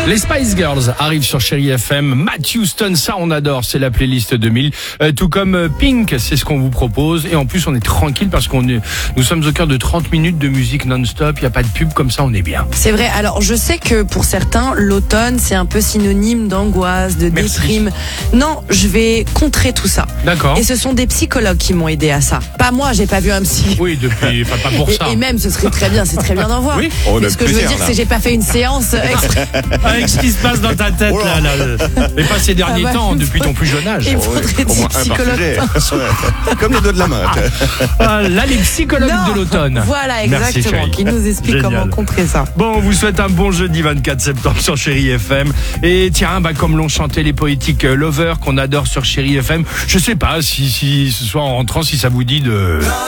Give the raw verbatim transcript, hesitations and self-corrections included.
Les Spice Girls arrivent sur Chérie F M. Matt Houston, ça on adore, c'est la playlist deux mille. Euh, tout comme euh, Pink, c'est ce qu'on vous propose. Et en plus on est tranquille parce qu'on est, nous sommes au cœur de trente minutes de musique non-stop. Il n'y a pas de pub, comme ça on est bien. C'est vrai. Alors je sais que pour certains, l'automne c'est un peu synonyme d'angoisse, de Merci. déprime. Non, je vais contrer tout ça. D'accord. Et ce sont des psychologues qui m'ont aidé à ça. Pas moi, j'ai pas vu un psy. Oui, depuis, enfin pas pour Et, ça. et même, ce serait très bien, c'est très bien d'en voir. Oui. On Mais a ce que je veux plusieurs, dire, là. c'est que j'ai pas fait une séance exprès. Avec ce qui se passe dans ta tête, Oh là, là. là, là. Mais pas ces derniers Ah bah, temps, il me depuis faut- ton plus jeune âge. Il me Ouais, faudrait au des moins un par psychologues. sujet. Ouais. Comme les doigts de la main. Ah, là, les psychologues Non. de l'automne. Voilà, Merci, exactement. chérie. Qui nous explique Génial. comment contrer ça. Bon, on vous souhaite un bon jeudi vingt-quatre septembre sur Chérie F M. Et tiens, bah, comme l'ont chanté les poétiques euh, Lover qu'on adore sur Chérie F M, je sais pas si, si ce soir en rentrant, si ça vous dit de...